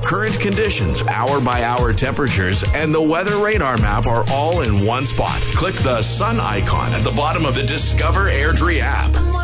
Current conditions, hour-by-hour temperatures, and the weather radar map are all in one spot. Click the sun icon at the bottom of the Discover Airdrie app.